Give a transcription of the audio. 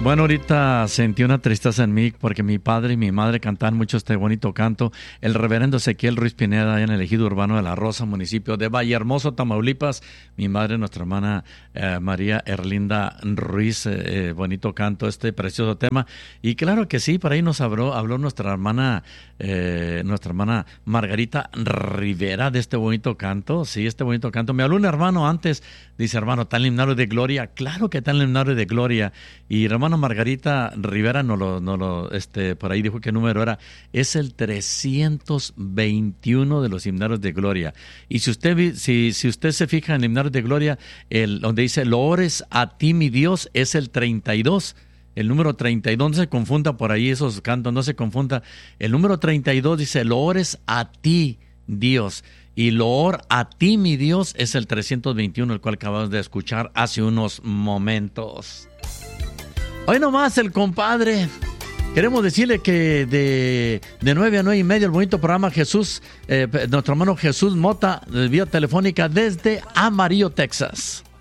Bueno, ahorita sentí una tristeza en mí porque mi padre y mi madre cantaban mucho este bonito canto. El reverendo Ezequiel Ruiz Pineda, allá en el ejido urbano de La Rosa, municipio de Vallehermoso, Tamaulipas. Mi madre, nuestra hermana María Erlinda Ruiz, bonito canto, este precioso tema. Y claro que sí, por ahí nos habló nuestra hermana Margarita Rivera de este bonito canto. Sí, este bonito canto. Me habló un hermano antes, dice: hermano, ¿está en el himnario de gloria? Claro que está en el himnario de gloria. Y hermano Margarita Rivera por ahí dijo qué número era. Es el 321 de los himnarios de gloria. Y si usted se fija en el himnario de gloria, donde dice loores a ti mi Dios, es el 32. El número 32, no se confunda por ahí esos cantos, no se confunda. El número 32 dice loores a ti Dios. Y loor a ti mi Dios es el 321, el cual acabamos de escuchar hace unos momentos. Hoy nomás el compadre. Queremos decirle que de 9 a 9 y media el bonito programa nuestro hermano Jesús Mota, vía telefónica desde Amarillo, Texas.